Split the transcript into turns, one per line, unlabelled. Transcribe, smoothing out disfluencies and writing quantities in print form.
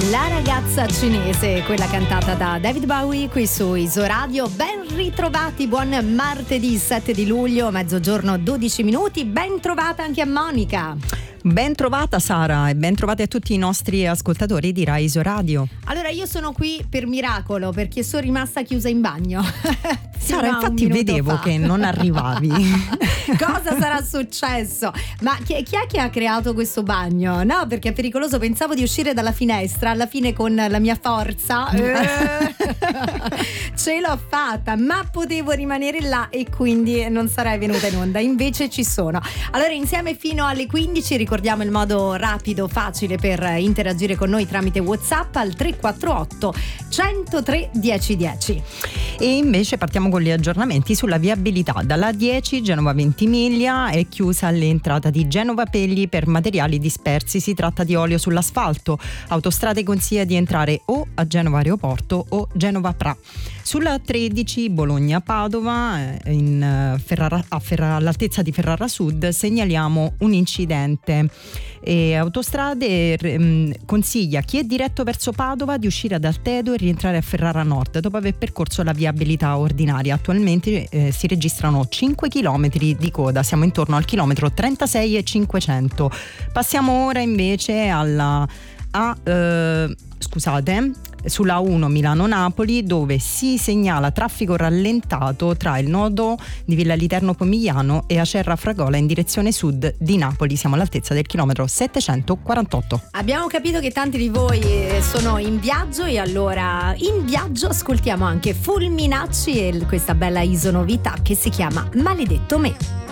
La ragazza cinese, quella cantata da David Bowie qui su Isoradio. Ben ritrovati, buon martedì 7 di luglio, mezzogiorno 12 minuti. Ben trovata anche a Monica.
Ben trovata Sara e ben trovati a tutti i nostri ascoltatori di Rai Isoradio.
Allora io sono qui per miracolo perché sono rimasta chiusa in bagno.
Sara, infatti vedevo che non arrivavi.
Cosa sarà successo? Ma chi è che ha creato questo bagno? No, perché è pericoloso, pensavo di uscire dalla finestra, alla fine con la mia forza ce l'ho fatta, ma potevo rimanere là e quindi non sarei venuta in onda, invece ci sono. Allora insieme fino alle 15 ricordiamo il modo rapido, facile per interagire con noi tramite WhatsApp al 348 103 1010.
E invece partiamo con gli aggiornamenti sulla viabilità. Dalla 10 Genova Ventimiglia è chiusa all'entrata di Genova Pegli per materiali dispersi, si tratta di olio sull'asfalto. Autostrade consiglia di entrare o a Genova Aeroporto o Genova Pra. Sulla 13 Bologna-Padova all'altezza di Ferrara Sud segnaliamo un incidente. E Autostrade consiglia chi è diretto verso Padova di uscire ad Altedo e rientrare a Ferrara Nord dopo aver percorso la viabilità ordinaria. Attualmente si registrano 5 km di coda, siamo intorno al chilometro 36,500. Passiamo ora invece sulla 1 Milano-Napoli, dove si segnala traffico rallentato tra il nodo di Villa Literno Pomigliano e Acerra Fragola in direzione sud di Napoli. Siamo all'altezza del chilometro 748.
Abbiamo capito che tanti di voi sono in viaggio e allora in viaggio ascoltiamo anche Fulminacci e questa bella isonovità che si chiama Maledetto Me.